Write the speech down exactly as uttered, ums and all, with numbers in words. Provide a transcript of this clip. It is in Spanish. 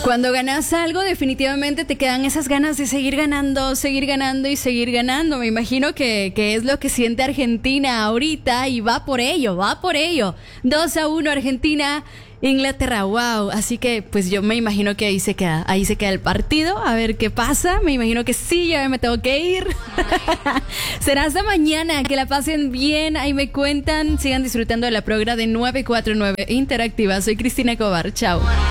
Cuando ganas algo, definitivamente te quedan esas ganas de seguir ganando, seguir ganando y seguir ganando. Me imagino que, que es lo que siente Argentina ahorita y va por ello, va por ello. dos a uno Argentina, Inglaterra, wow. Así que pues yo me imagino que ahí se queda, ahí se queda el partido, a ver qué pasa. Me imagino que sí, ya me tengo que ir. Será hasta mañana, que la pasen bien, ahí me cuentan, sigan disfrutando de la programa de nueve cuatro nueve Interactiva. Soy Cristina Cobar, chao.